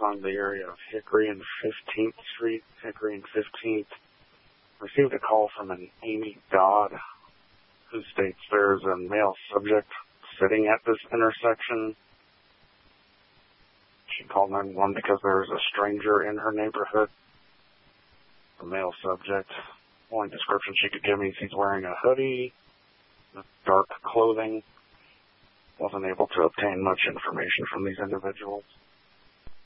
on the area of Hickory and 15th Street, Hickory and 15th. Received a call from an Amy Dodd, who states there's a male subject sitting at this intersection. She called 911 because there's a stranger in her neighborhood. The male subject, only description she could give me is he's wearing a hoodie, dark clothing. Wasn't able to obtain much information from these individuals.